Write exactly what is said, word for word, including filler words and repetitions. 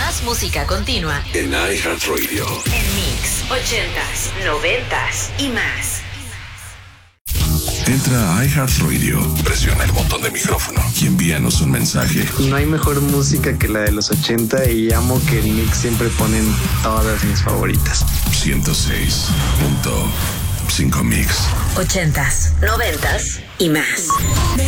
Más música continua en iHeartRadio. En Mix, ochentas, noventas y más. Entra a iHeartRadio, presiona el botón de micrófono y envíanos un mensaje. No hay mejor música que la de los ochenta y amo que en Mix siempre ponen todas mis favoritas. ciento seis punto cinco Mix. Ochentas, noventas y más.